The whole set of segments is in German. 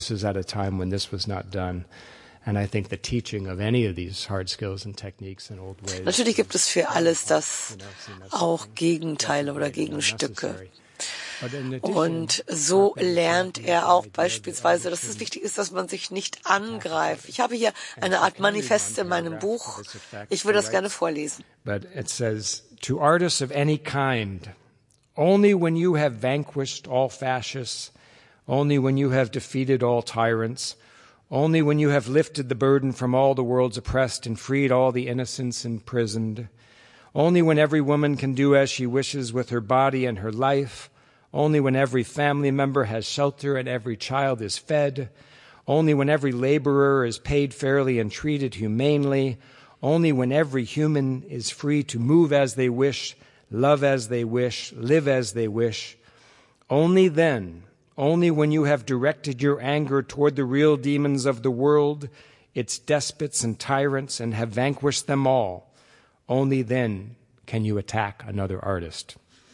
this is at a time when this was not done. And I think the teaching of any of these hard skills and techniques and old ways. Natürlich gibt es für alles das auch Gegenteile oder Gegenstücke. Und so lernt er auch beispielsweise, dass es wichtig ist, dass man sich nicht angreift. Ich habe hier eine Art Manifest in meinem Buch. Ich würde das gerne vorlesen. But it says, to artists of any kind, only when you have vanquished all fascists, only when you have defeated all tyrants, only when you have lifted the burden from all the world's oppressed and freed all the innocents imprisoned, only when every woman can do as she wishes with her body and her life, only when every family member has shelter and every child is fed, only when every laborer is paid fairly and treated humanely, only when every human is free to move as they wish, love as they wish, live as they wish, only then, only when you have directed your anger toward the real demons of the world, its despots and tyrants, and have vanquished them all, only then can you attack another artist.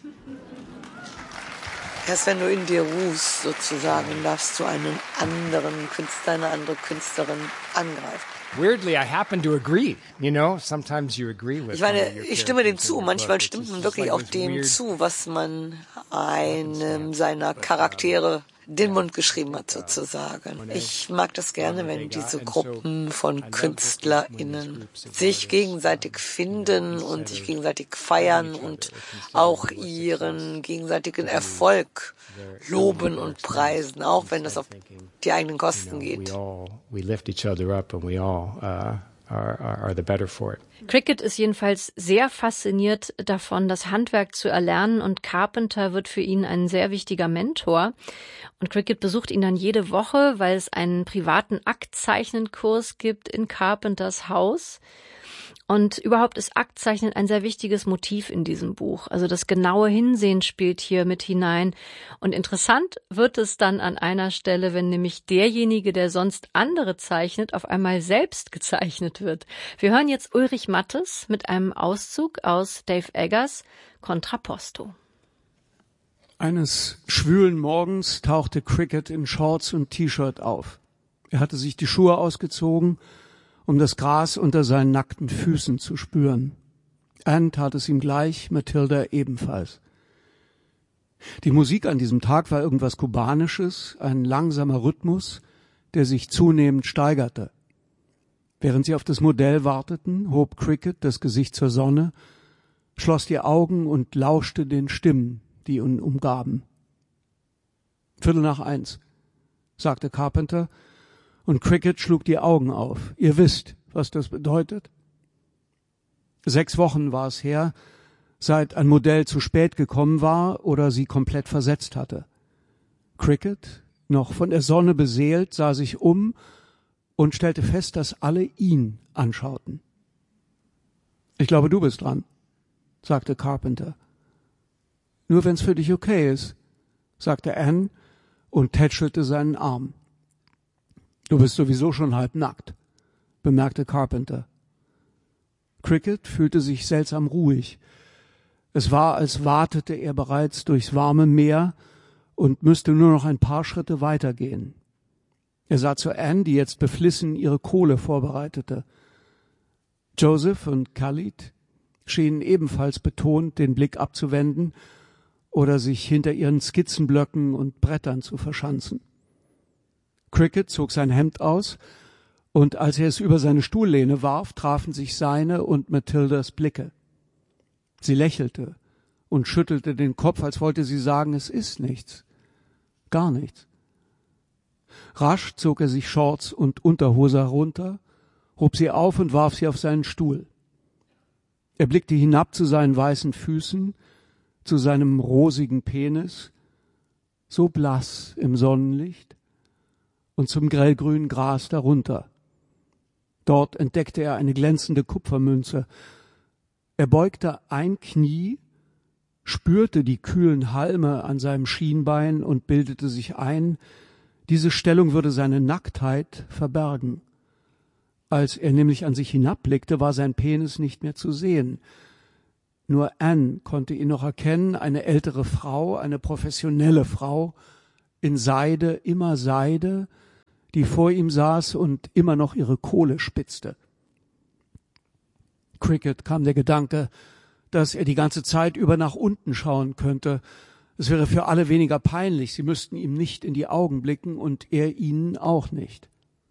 Erst wenn du in dir ruhst, sozusagen, darfst du einen anderen Künstler, eine andere Künstlerin angreifen. Weirdly, I happen to agree. You know, sometimes you agree with. Ich meine, ich stimme dem zu. Manchmal stimmt man wirklich auch dem zu, was man einem seiner Charaktere den Mund geschrieben hat, sozusagen. Ich mag das gerne, wenn diese Gruppen von KünstlerInnen sich gegenseitig finden und sich gegenseitig feiern und auch ihren gegenseitigen Erfolg loben und preisen, auch wenn das auf die eigenen Kosten geht. We lift each other up and we all are the better for it. Cricket ist jedenfalls sehr fasziniert davon, das Handwerk zu erlernen, und Carpenter wird für ihn ein sehr wichtiger Mentor. Und Cricket besucht ihn dann jede Woche, weil es einen privaten Aktzeichnenkurs gibt in Carpenters Haus. Und überhaupt ist Aktzeichnen ein sehr wichtiges Motiv in diesem Buch. Also das genaue Hinsehen spielt hier mit hinein. Und interessant wird es dann an einer Stelle, wenn nämlich derjenige, der sonst andere zeichnet, auf einmal selbst gezeichnet wird. Wir hören jetzt Ulrich Mattes mit einem Auszug aus Dave Eggers Contrapposto. Eines schwülen Morgens tauchte Cricket in Shorts und T-Shirt auf. Er hatte sich die Schuhe ausgezogen, um das Gras unter seinen nackten Füßen zu spüren. Anne tat es ihm gleich, Matilda ebenfalls. Die Musik an diesem Tag war irgendwas Kubanisches, ein langsamer Rhythmus, der sich zunehmend steigerte. Während sie auf das Modell warteten, hob Cricket das Gesicht zur Sonne, schloss die Augen und lauschte den Stimmen, die ihn umgaben. 1:15, sagte Carpenter, und Cricket schlug die Augen auf. Ihr wisst, was das bedeutet? 6 Wochen war es her, seit ein Modell zu spät gekommen war oder sie komplett versetzt hatte. Cricket, noch von der Sonne beseelt, sah sich um und stellte fest, dass alle ihn anschauten. Ich glaube, du bist dran, sagte Carpenter. Nur wenn's für dich okay ist, sagte Anne und tätschelte seinen Arm. Du bist sowieso schon halb nackt, bemerkte Carpenter. Cricket fühlte sich seltsam ruhig. Es war, als watete er bereits durchs warme Meer und müsste nur noch ein paar Schritte weitergehen. Er sah zu Anne, die jetzt beflissen ihre Kohle vorbereitete. Joseph und Khalid schienen ebenfalls betont, den Blick abzuwenden oder sich hinter ihren Skizzenblöcken und Brettern zu verschanzen. Cricket zog sein Hemd aus, und als er es über seine Stuhllehne warf, trafen sich seine und Matildas Blicke. Sie lächelte und schüttelte den Kopf, als wollte sie sagen, es ist nichts, gar nichts. Rasch zog er sich Shorts und Unterhose herunter, hob sie auf und warf sie auf seinen Stuhl. Er blickte hinab zu seinen weißen Füßen, zu seinem rosigen Penis, so blass im Sonnenlicht, und zum grellgrünen Gras darunter. Dort entdeckte er eine glänzende Kupfermünze. Er beugte ein Knie, spürte die kühlen Halme an seinem Schienbein und bildete sich ein, diese Stellung würde seine Nacktheit verbergen. Als er nämlich an sich hinabblickte, war sein Penis nicht mehr zu sehen. Nur Anne konnte ihn noch erkennen, eine ältere Frau, eine professionelle Frau, in Seide, immer Seide, die vor ihm saß und immer noch ihre Kohle spitzte. Cricket kam der Gedanke, dass er die ganze Zeit über nach unten schauen könnte. Es wäre für alle weniger peinlich, sie müssten ihm nicht in die Augen blicken und er ihnen auch nicht.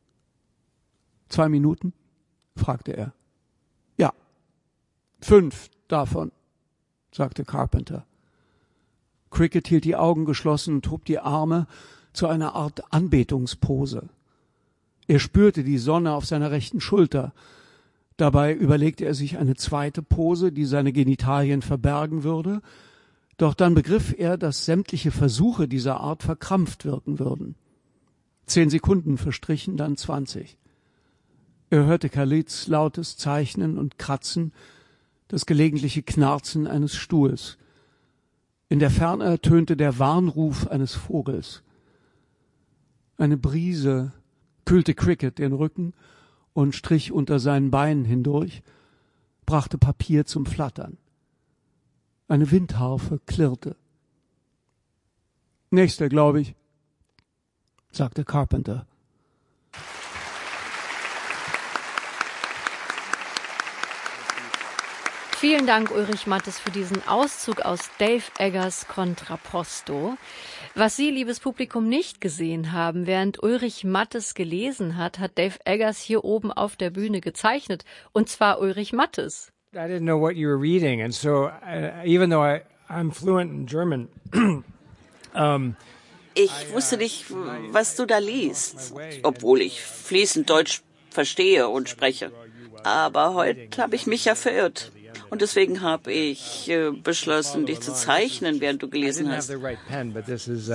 2 Minuten? Fragte er. Ja, 5 davon, sagte Carpenter. Cricket hielt die Augen geschlossen und hob die Arme zu einer Art Anbetungspose. Er spürte die Sonne auf seiner rechten Schulter. Dabei überlegte er sich eine zweite Pose, die seine Genitalien verbergen würde, doch dann begriff er, dass sämtliche Versuche dieser Art verkrampft wirken würden. 10 Sekunden verstrichen, dann 20. Er hörte Khalids lautes Zeichnen und Kratzen, das gelegentliche Knarzen eines Stuhls. In der Ferne ertönte der Warnruf eines Vogels. Eine Brise kühlte Cricket den Rücken und strich unter seinen Beinen hindurch, brachte Papier zum Flattern. Eine Windharfe klirrte. Nächster, glaube ich, sagte Carpenter. Vielen Dank, Ulrich Mattes, für diesen Auszug aus Dave Eggers Contrapposto. Was Sie, liebes Publikum, nicht gesehen haben, während Ulrich Mattes gelesen hat, hat Dave Eggers hier oben auf der Bühne gezeichnet. Und zwar Ulrich Mattes. I didn't know what you were reading, and so even though I'm fluent in German, ich wusste nicht, was du da liest, obwohl ich fließend Deutsch verstehe und spreche. Aber heute habe ich mich ja verirrt. Und deswegen habe ich beschlossen, dich zu zeichnen, während du gelesen hast. Right pen, but this is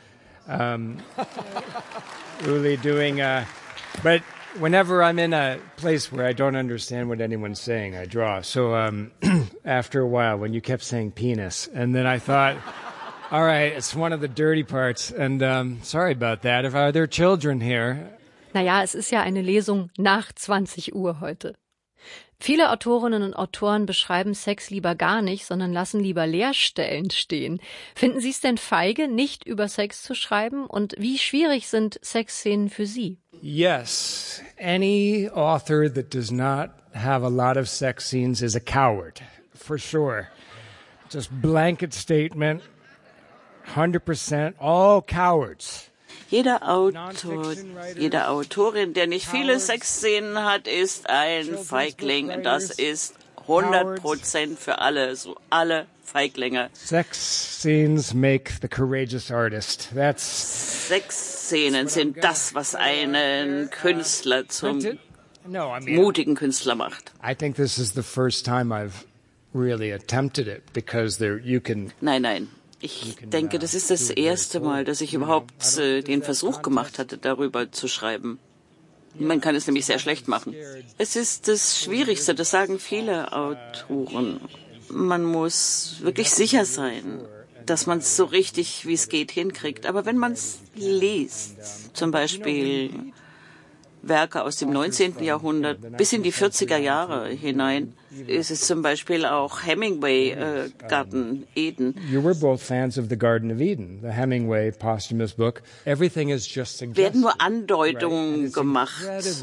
Uli doing. But whenever I'm in a place where I don't understand what anyone's saying, I draw. So after a while, when you kept saying penis, and then I thought, all right, it's one of the dirty parts, and sorry about that. If there are children here. Naja, es ist ja eine Lesung nach 20 Uhr heute. Viele Autorinnen und Autoren beschreiben Sex lieber gar nicht, sondern lassen lieber Leerstellen stehen. Finden Sie es denn feige, nicht über Sex zu schreiben? Und wie schwierig sind Sexszenen für Sie? Yes. Any author that does not have a lot of sex scenes is a coward, for sure. Just blanket statement, 100%, all cowards. Jeder Autor, jede Autorin, der nicht viele Sexszenen hat, ist ein Feigling. Das ist 100% für alle, so alle Feiglinge. Sex scenes make the courageous artist. Sexszenen sind das, was einen Künstler zum mutigen Künstler macht. I think this is the first time I've really attempted it, because you can. Nein. Ich denke, das ist das erste Mal, dass ich überhaupt den Versuch gemacht hatte, darüber zu schreiben. Man kann es nämlich sehr schlecht machen. Es ist das Schwierigste, das sagen viele Autoren. Man muss wirklich sicher sein, dass man es so richtig, wie es geht, hinkriegt. Aber wenn man es liest, zum Beispiel Werke aus dem 19. Jahrhundert bis in die 40er Jahre hinein, ist es zum Beispiel auch Hemingway, Garten Eden. You were both fans of the Garden of Eden, the Hemingway posthumous book. Everything is just suggested. Werden nur Andeutungen gemacht,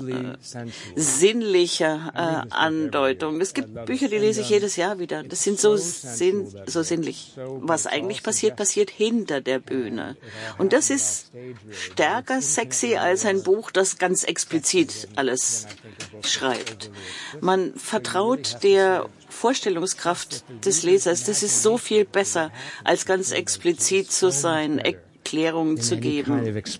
sinnliche Andeutungen. Es gibt Bücher, die lese ich jedes Jahr wieder. Das sind so sinnlich. Was eigentlich passiert, passiert hinter der Bühne. Und das ist stärker sexy als ein Buch, das ganz explizit alles schreibt. Man vertraut der Vorstellungskraft des Lesers. Das ist so viel besser, als ganz explizit zu sein, Erklärungen zu geben.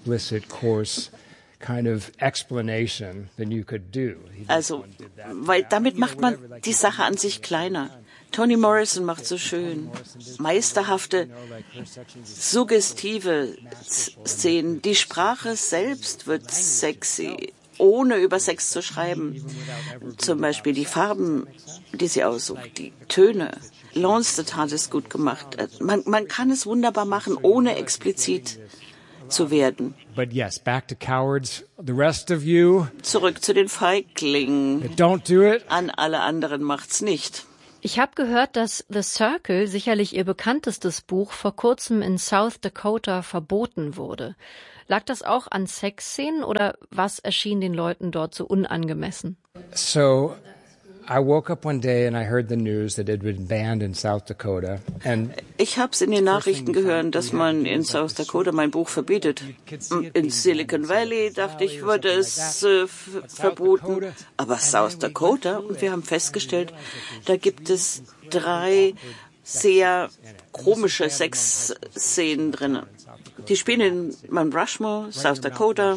Also, weil damit macht man die Sache an sich kleiner. Toni Morrison macht so schön meisterhafte, suggestive Szenen. Die Sprache selbst wird sexy, ohne über Sex zu schreiben. Zum Beispiel die Farben, die sie aussucht, die Töne. Lansdowne hat es gut gemacht. Man kann es wunderbar machen, ohne explizit zu werden. But yes, back to cowards. The rest of you. Zurück zu den Feiglingen. Don't do it. An alle anderen macht's nicht. Ich habe gehört, dass The Circle, sicherlich Ihr bekanntestes Buch, vor kurzem in South Dakota verboten wurde. Lag das auch an Sexszenen oder was erschien den Leuten dort so unangemessen? So I woke up one day and I heard the news that it had been banned in South Dakota. And ich habe es in den Nachrichten gehört, dass man in South Dakota mein Buch verbietet. In Silicon Valley dachte ich, würde es verboten. Aber South Dakota, und wir haben festgestellt, da gibt es 3 sehr komische Sexszenen drin. Die spielen in Mount Rushmore, South Dakota.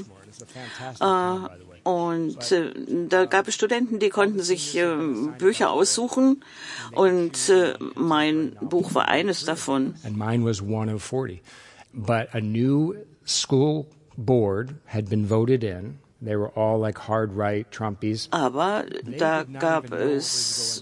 Und da gab es Studenten, die konnten sich Bücher aussuchen und mein Buch war eines davon. And mine was one of 40. But a new school board had been voted in. They were all like hard right Trumpies. Aber da gab es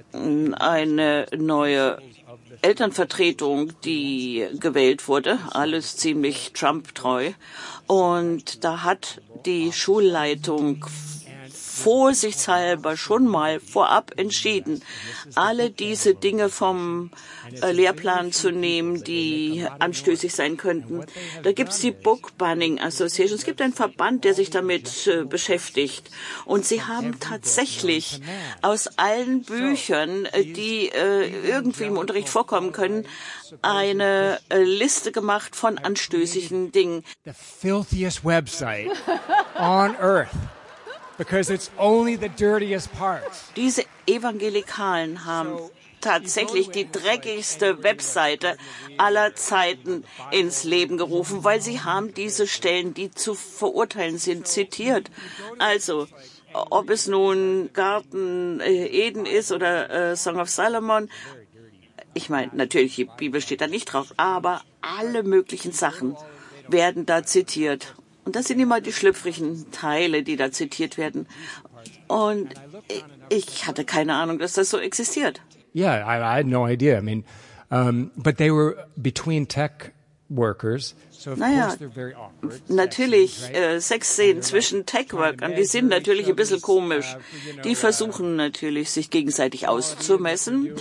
eine neue Elternvertretung, die gewählt wurde, alles ziemlich Trump-treu. Und da hat die Schulleitung vorsichtshalber schon mal vorab entschieden, alle diese Dinge vom Lehrplan zu nehmen, die anstößig sein könnten. Da gibt es die Book Banning Association. Es gibt einen Verband, der sich damit beschäftigt. Und sie haben tatsächlich aus allen Büchern, die irgendwie im Unterricht vorkommen können, eine Liste gemacht von anstößigen Dingen. The filthiest website on earth. Because it's only the dirtiest parts. Diese Evangelikalen haben tatsächlich die dreckigste Webseite aller Zeiten ins Leben gerufen, weil sie haben diese Stellen, die zu verurteilen sind, zitiert. Also, ob es nun Garten Eden ist oder Song of Solomon, ich meine, natürlich, die Bibel steht da nicht drauf, aber alle möglichen Sachen werden da zitiert. Und das sind immer die schlüpfrigen Teile, die da zitiert werden. Und ich hatte keine Ahnung, dass das so existiert. Yeah, I had no idea. I mean, but they were between tech workers. So of course they're very awkward. Natürlich, Sexszenen zwischen Tech-Workern, die sind natürlich ein bisschen komisch. Die versuchen natürlich, sich gegenseitig auszumessen,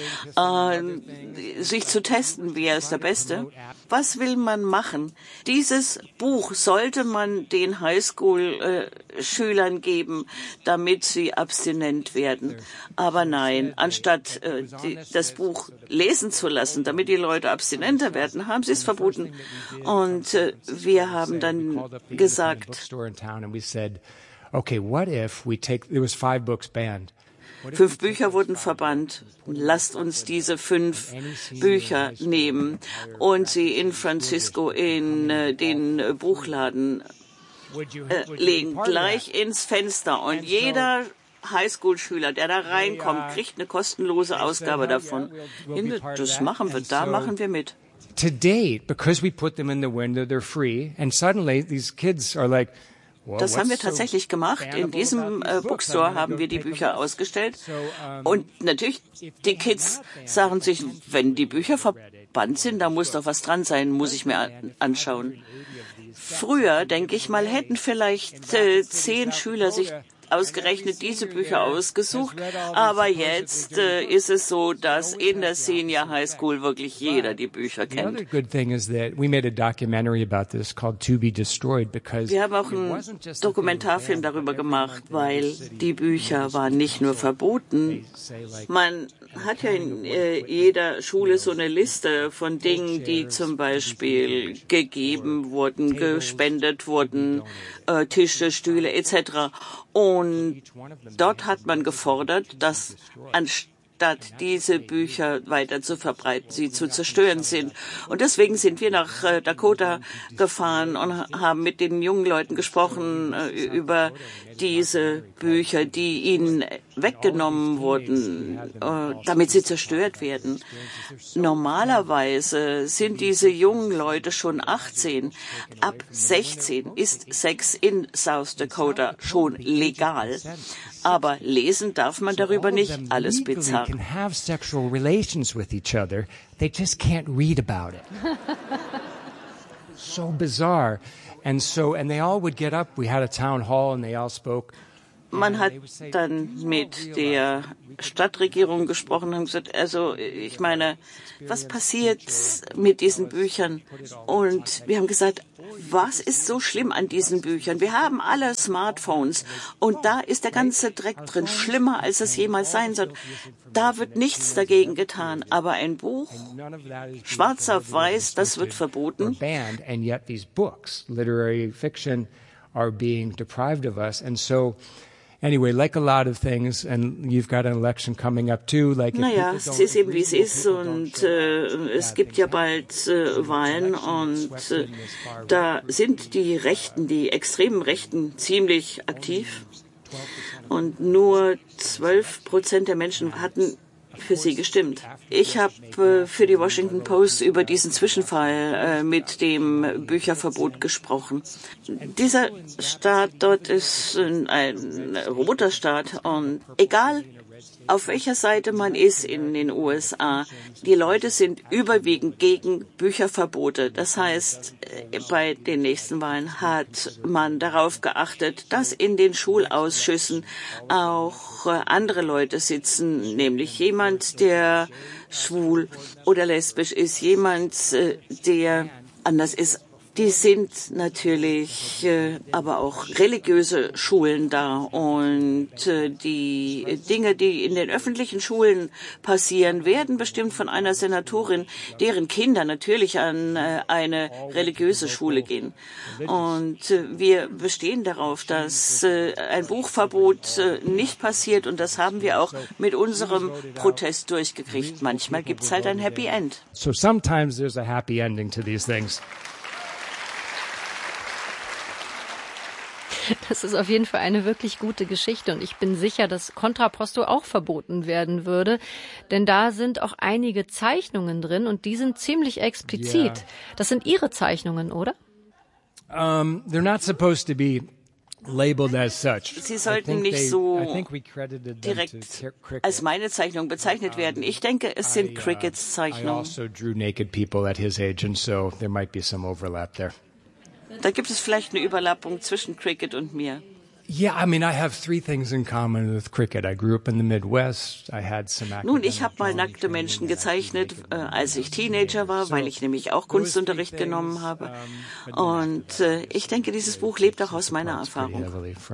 sich zu testen, wer ist der Beste. Was will man machen? Dieses Buch sollte man den Highschool-Schülern geben, damit sie abstinent werden. Aber nein, anstatt das Buch lesen zu lassen, damit die Leute abstinenter werden, haben sie es verboten. Und wir haben dann gesagt, 5 Bücher wurden verbannt. Lasst uns diese 5 Bücher nehmen und sie in Francisco in den Buchladen legen, gleich ins Fenster. Und jeder Highschool-Schüler, der da reinkommt, kriegt eine kostenlose Ausgabe davon. Das machen wir, da machen wir mit. To date, because we put them in the window, they're free, and suddenly these kids are like, well, das haben wir tatsächlich gemacht. In diesem Bookstore haben wir die Bücher ausgestellt. Und natürlich, die Kids sagen sich, wenn die Bücher verbannt sind, da muss doch was dran sein, muss ich mir anschauen. Früher, denke ich mal, hätten vielleicht 10 Schüler sich ausgerechnet diese Bücher ausgesucht, aber jetzt ist es so, dass in der Senior High School wirklich jeder die Bücher kennt. Wir haben auch einen Dokumentarfilm darüber gemacht, weil die Bücher waren nicht nur verboten. Man hat ja in jeder Schule so eine Liste von Dingen, die zum Beispiel gegeben wurden, gespendet wurden, Tische, Stühle etc. Und dort hat man gefordert, dass anstatt diese Bücher weiter zu verbreiten, sie zu zerstören sind. Und deswegen sind wir nach Dakota gefahren und haben mit den jungen Leuten gesprochen über diese Bücher, die ihnen weggenommen wurden, damit sie zerstört werden. Normalerweise sind diese jungen Leute schon 18. Ab 16 ist Sex in South Dakota schon legal. Aber lesen darf man darüber nicht, alles bizarr. Can have sexual relations with each other, they just can't read about it. So bizarre. And they all would get up. We had a town hall and they all spoke Man hat dann mit der Stadtregierung gesprochen und gesagt, also ich meine, was passiert mit diesen Büchern? Und wir haben gesagt, was ist so schlimm an diesen Büchern? Wir haben alle Smartphones und da ist der ganze Dreck drin, schlimmer als es jemals sein soll. Da wird nichts dagegen getan, aber ein Buch, schwarz auf weiß, das wird verboten. And yet these books, literary fiction, are being deprived of us. And so, anyway, like a lot of things, and you've got an election coming up too. Naja, es ist eben wie es ist und es gibt ja bald Wahlen und da sind die Rechten, die extremen Rechten ziemlich aktiv und nur 12% der Menschen hatten für sie gestimmt. Ich habe für die Washington Post über diesen Zwischenfall mit dem Bücherverbot gesprochen. Dieser Staat dort ist ein roter Staat und egal auf welcher Seite man ist in den USA, die Leute sind überwiegend gegen Bücherverbote. Das heißt, bei den nächsten Wahlen hat man darauf geachtet, dass in den Schulausschüssen auch andere Leute sitzen, nämlich jemand, der schwul oder lesbisch ist, jemand, der anders ist. Die sind natürlich aber auch religiöse Schulen da und die Dinge, die in den öffentlichen Schulen passieren, werden bestimmt von einer Senatorin, deren Kinder natürlich an eine religiöse Schule gehen. Und wir bestehen darauf, dass ein Buchverbot nicht passiert und das haben wir auch mit unserem Protest durchgekriegt. Manchmal gibt's halt ein Happy End. So sometimes there's a happy ending to these things. Das ist auf jeden Fall eine wirklich gute Geschichte und ich bin sicher, dass Contrapposto auch verboten werden würde, denn da sind auch einige Zeichnungen drin und die sind ziemlich explizit. Yeah. Das sind Ihre Zeichnungen, oder? They're not supposed to be labeled as such. Sie sollten nicht so direkt als meine Zeichnung bezeichnet werden. Ich denke, es sind Crickets Zeichnungen. I also drew naked people at his age and so there might be some overlap there. Da gibt es vielleicht eine Überlappung zwischen Cricket und mir. Yeah, I mean, I have three things in common with Cricket. I grew up in the Midwest. I had some. Nun, ich habe mal nackte Menschen gezeichnet, als ich Teenager war, weil ich nämlich auch Kunstunterricht genommen habe. Und ich denke, dieses Buch lebt auch aus meiner Erfahrung.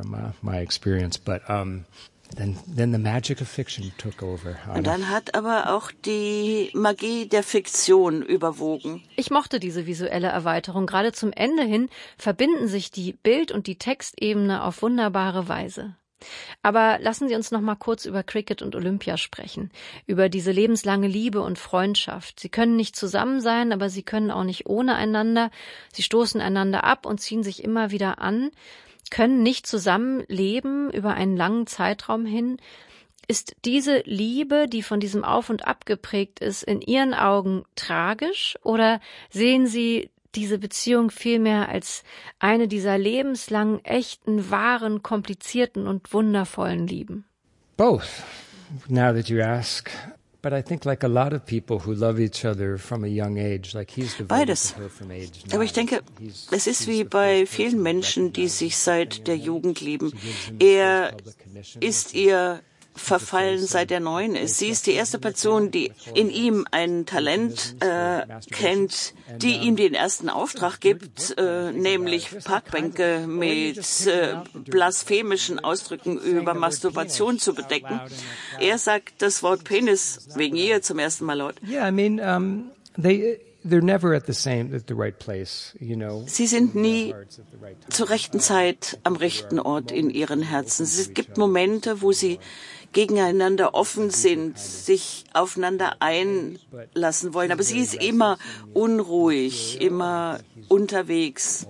Then the magic of fiction took over. Und dann hat aber auch die Magie der Fiktion überwogen. Ich mochte diese visuelle Erweiterung. Gerade zum Ende hin verbinden sich die Bild- und die Textebene auf wunderbare Weise. Aber lassen Sie uns noch mal kurz über Cricket und Olympia sprechen, über diese lebenslange Liebe und Freundschaft. Sie können nicht zusammen sein, aber sie können auch nicht ohne einander. Sie stoßen einander ab und ziehen sich immer wieder an, können nicht zusammenleben über einen langen Zeitraum hin. Ist diese Liebe, die von diesem Auf und Ab geprägt ist, in Ihren Augen tragisch oder sehen Sie diese Beziehung vielmehr als eine dieser lebenslangen, echten, wahren, komplizierten und wundervollen Lieben? Both, now that you ask. But I think like a lot of people who love each other from a young age, like he's devoted to her from age 9. Aber ich denke, es ist wie bei vielen Menschen, die sich seit der Jugend lieben. Er ist ihr verfallen, seit er 9 ist. Sie ist die erste Person, die in ihm ein Talent kennt, die ihm den ersten Auftrag gibt, nämlich Parkbänke mit blasphemischen Ausdrücken über Masturbation zu bedecken. Er sagt das Wort Penis wegen ihr zum ersten Mal laut. Yeah, I mean, they're never at the right place, you know. Sie sind nie zur rechten Zeit am rechten Ort in ihren Herzen. Es gibt Momente, wo sie gegeneinander offen sind, sich aufeinander einlassen wollen. Aber sie ist immer unruhig, immer unterwegs.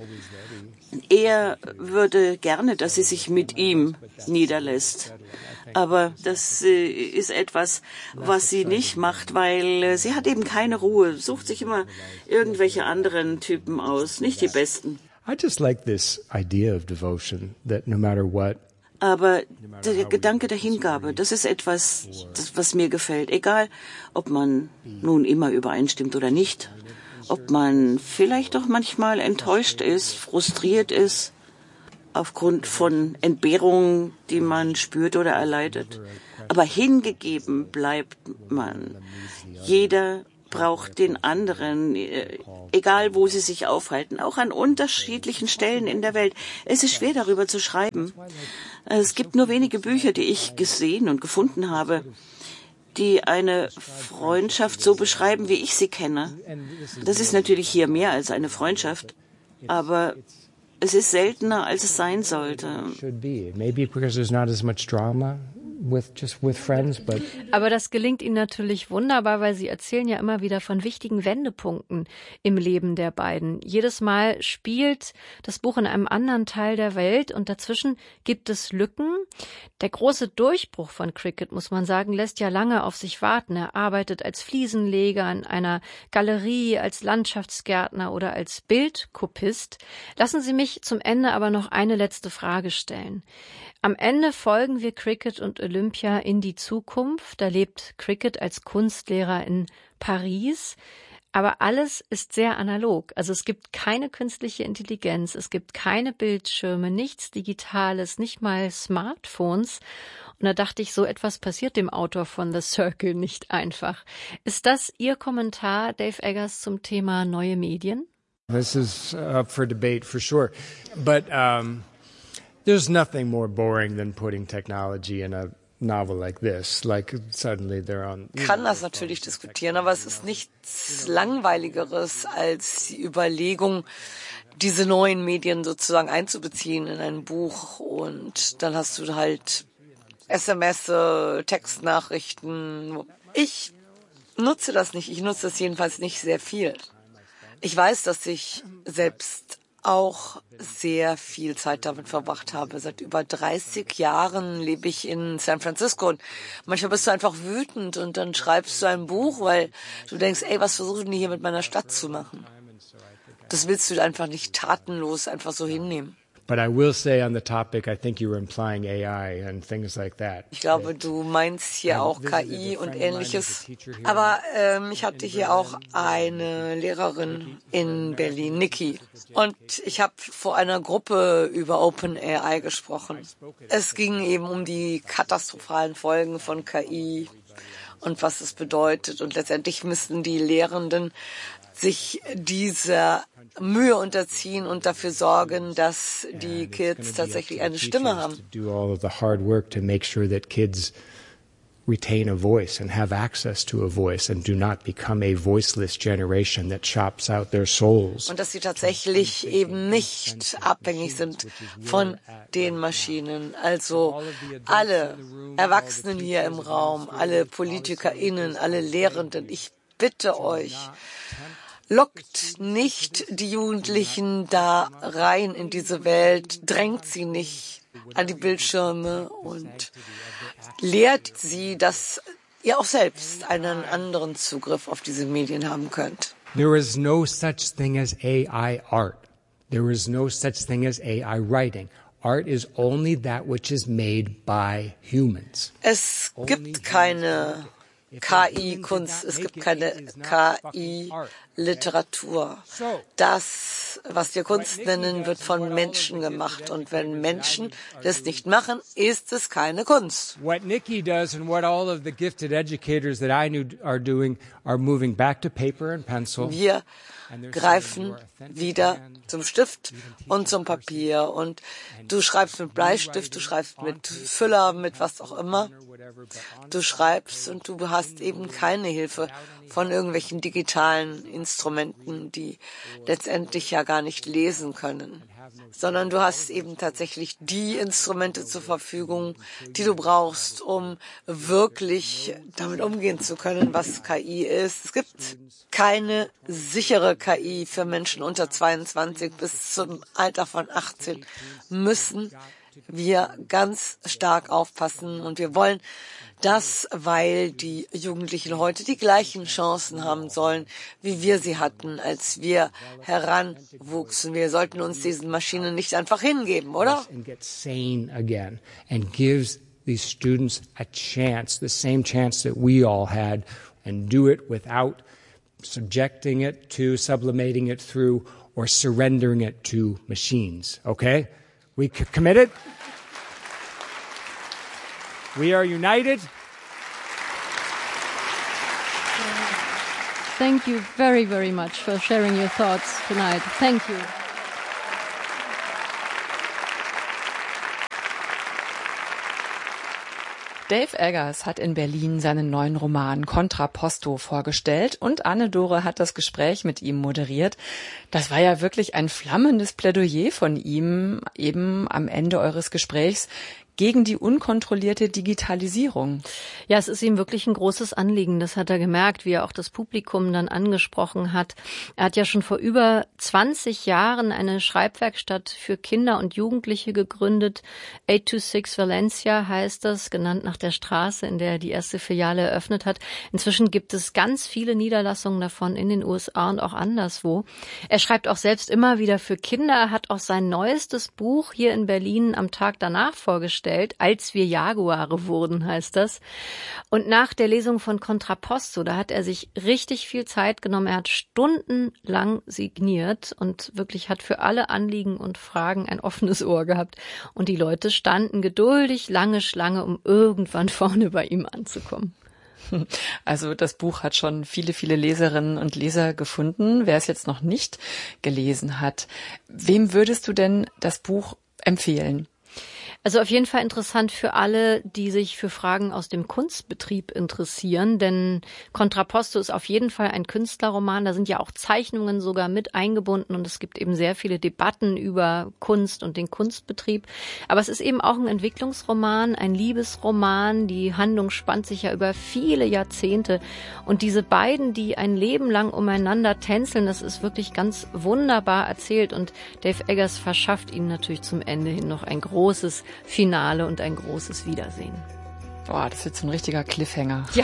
Er würde gerne, dass sie sich mit ihm niederlässt. Aber das ist etwas, was sie nicht macht, weil sie hat eben keine Ruhe, sucht sich immer irgendwelche anderen Typen aus, nicht die besten. I just like this idea of devotion, that no matter what. Aber der Gedanke der Hingabe, das ist etwas, was mir gefällt. Egal, ob man nun immer übereinstimmt oder nicht, ob man vielleicht auch manchmal enttäuscht ist, frustriert ist. aufgrund von Entbehrungen, die man spürt oder erleidet. Aber hingegeben bleibt man. Jeder braucht den anderen, egal wo sie sich aufhalten, auch an unterschiedlichen Stellen in der Welt. Es ist schwer, darüber zu schreiben. Es gibt nur wenige Bücher, die ich gesehen und gefunden habe, die eine Freundschaft so beschreiben, wie ich sie kenne. Das ist natürlich hier mehr als eine Freundschaft, aber es ist seltener, als es sein sollte. Aber das gelingt Ihnen natürlich wunderbar, weil Sie erzählen ja immer wieder von wichtigen Wendepunkten im Leben der beiden. Jedes Mal spielt das Buch in einem anderen Teil der Welt und dazwischen gibt es Lücken. Der große Durchbruch von Cricket, muss man sagen, lässt ja lange auf sich warten. Er arbeitet als Fliesenleger in einer Galerie, als Landschaftsgärtner oder als Bildkopist. Lassen Sie mich zum Ende aber noch eine letzte Frage stellen. Am Ende folgen wir Cricket und Olympia in die Zukunft. Da lebt Cricket als Kunstlehrer in Paris. Aber alles ist sehr analog. Also es gibt keine künstliche Intelligenz, es gibt keine Bildschirme, nichts Digitales, nicht mal Smartphones. Und da dachte ich, so etwas passiert dem Autor von The Circle nicht einfach. Ist das Ihr Kommentar, Dave Eggers, zum Thema neue Medien? This is up for debate for sure. But there's nothing more boring than putting technology in a novel like this. Like suddenly they're on. Kann das natürlich diskutieren, aber es ist nichts Langweiligeres als die Überlegung, diese neuen Medien sozusagen einzubeziehen in ein Buch. Und dann hast du halt SMS, Textnachrichten. Ich nutze das nicht. Ich nutze das jedenfalls nicht sehr viel. Ich weiß, dass ich selbst auch sehr viel Zeit damit verbracht habe. Seit über 30 Jahren lebe ich in San Francisco und manchmal bist du einfach wütend und dann schreibst du ein Buch, weil du denkst, ey, was versuchen die hier mit meiner Stadt zu machen? Das willst du einfach nicht tatenlos einfach so hinnehmen. But I will say on the topic, I think you were implying AI and things like that. Ich glaube, du meinst hier auch KI und Ähnliches. Aber ich hatte hier auch eine Lehrerin in Berlin, Niki. Und ich habe vor einer Gruppe über OpenAI gesprochen. Es ging eben um die katastrophalen Folgen von KI und was es bedeutet. Und letztendlich müssten die Lehrenden sich dieser Mühe unterziehen und dafür sorgen, dass die Kids tatsächlich eine Stimme haben. Retain a voice and have access to a voice and do not become a voiceless generation that chops out their souls. Und dass sie tatsächlich eben nicht abhängig sind von den Maschinen. Also alle Erwachsenen hier im Raum, alle PolitikerInnen, alle Lehrenden, ich bitte euch, lockt nicht die Jugendlichen da rein in diese Welt, drängt sie nicht an die Bildschirme und lehrt sie, dass ihr auch selbst einen anderen Zugriff auf diese Medien haben könnt. There is no such thing as AI art. There is no such thing as AI writing. Art is only that which is made by humans. Es gibt keine KI-Kunst, es gibt keine KI-Literatur. Das, was wir Kunst nennen, wird von Menschen gemacht. Und wenn Menschen das nicht machen, ist es keine Kunst. What Nikki does and what all of the gifted educators that I knew are doing are moving back to paper and pencil. Wir greifen wieder zum Stift und zum Papier. Und du schreibst mit Bleistift, du schreibst mit Füller, mit was auch immer. Du schreibst und du hast eben keine Hilfe von irgendwelchen digitalen Instrumenten, die letztendlich ja gar nicht lesen können, sondern du hast eben tatsächlich die Instrumente zur Verfügung, die du brauchst, um wirklich damit umgehen zu können, was KI ist. Es gibt keine sichere KI für Menschen unter 22 bis zum Alter von 18 müssen wir ganz stark aufpassen und wir wollen das, weil die Jugendlichen heute die gleichen Chancen haben sollen, wie wir sie hatten, als wir heranwuchsen. Wir sollten uns diesen Maschinen nicht einfach hingeben, oder? And get sane again and gives these students a chance, the same chance that we all had, and do it without subjecting it to, sublimating it through, or surrendering it to machines, okay? We committed. We are united. Thank you very, very much for sharing your thoughts tonight. Thank you. Dave Eggers hat in Berlin seinen neuen Roman Contrapposto vorgestellt und Anne-Dore hat das Gespräch mit ihm moderiert. Das war ja wirklich ein flammendes Plädoyer von ihm, eben am Ende eures Gesprächs, gegen die unkontrollierte Digitalisierung. Ja, es ist ihm wirklich ein großes Anliegen. Das hat er gemerkt, wie er auch das Publikum dann angesprochen hat. Er hat ja schon vor über 20 Jahren eine Schreibwerkstatt für Kinder und Jugendliche gegründet. 826 Valencia heißt das, genannt nach der Straße, in der er die erste Filiale eröffnet hat. Inzwischen gibt es ganz viele Niederlassungen davon in den USA und auch anderswo. Er schreibt auch selbst immer wieder für Kinder. Er hat auch sein neuestes Buch hier in Berlin am Tag danach vorgestellt. Als wir Jaguare wurden, heißt das. Und nach der Lesung von Contrapposto, da hat er sich richtig viel Zeit genommen. Er hat stundenlang signiert und wirklich hat für alle Anliegen und Fragen ein offenes Ohr gehabt. Und die Leute standen geduldig lange Schlange, um irgendwann vorne bei ihm anzukommen. Also das Buch hat schon viele, viele Leserinnen und Leser gefunden. Wer es jetzt noch nicht gelesen hat, wem würdest du denn das Buch empfehlen? Also auf jeden Fall interessant für alle, die sich für Fragen aus dem Kunstbetrieb interessieren, denn Contrapposto ist auf jeden Fall ein Künstlerroman. Da sind ja auch Zeichnungen sogar mit eingebunden und es gibt eben sehr viele Debatten über Kunst und den Kunstbetrieb. Aber es ist eben auch ein Entwicklungsroman, ein Liebesroman. Die Handlung spannt sich ja über viele Jahrzehnte und diese beiden, die ein Leben lang umeinander tänzeln, das ist wirklich ganz wunderbar erzählt und Dave Eggers verschafft ihnen natürlich zum Ende hin noch ein großes Finale und ein großes Wiedersehen. Boah, das wird so ein richtiger Cliffhanger. Ja.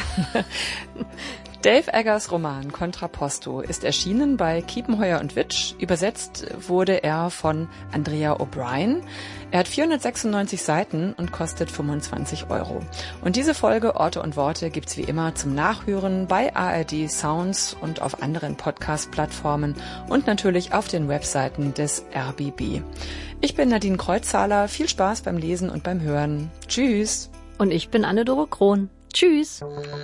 Dave Eggers Roman Contrapposto ist erschienen bei Kiepenheuer & Witsch. Übersetzt wurde er von Andrea O'Brien. Er hat 496 Seiten und kostet 25 €. Und diese Folge Orte und Worte gibt's wie immer zum Nachhören bei ARD Sounds und auf anderen Podcast-Plattformen und natürlich auf den Webseiten des RBB. Ich bin Nadine Kreuzzahler. Viel Spaß beim Lesen und beim Hören. Tschüss. Und ich bin Anne-Dore Krohn. Tschüss.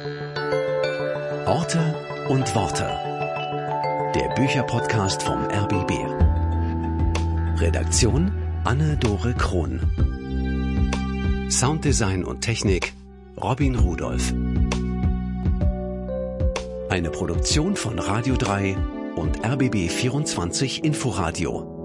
Orte und Worte. Der Bücherpodcast vom RBB. Redaktion Anne-Dore Krohn. Sounddesign und Technik Robin Rudolph. Eine Produktion von Radio 3 und RBB 24 Inforadio.